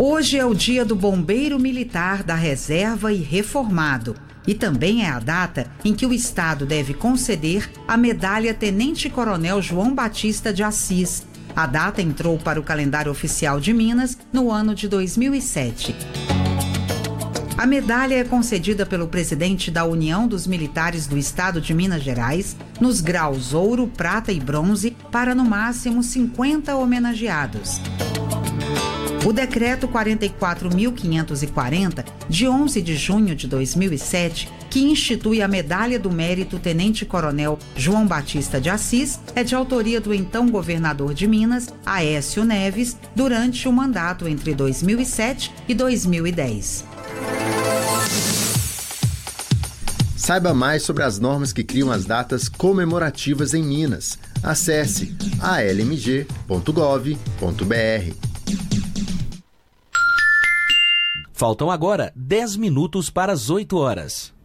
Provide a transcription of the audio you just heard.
Hoje é o dia do bombeiro militar da reserva e reformado. E também é a data em que o Estado deve conceder a medalha Tenente-Coronel João Batista de Assis. A data entrou para o calendário oficial de Minas no ano de 2007. A medalha é concedida pelo presidente da União dos Militares do Estado de Minas Gerais nos graus ouro, prata e bronze para no máximo 50 homenageados. O decreto 44.540, de 11 de junho de 2007, que institui a Medalha do Mérito Tenente-Coronel João Batista de Assis, é de autoria do então governador de Minas, Aécio Neves, durante o mandato entre 2007 e 2010. Saiba mais sobre as normas que criam as datas comemorativas em Minas. Acesse almg.gov.br. Faltam agora 10 minutos para as 8 horas.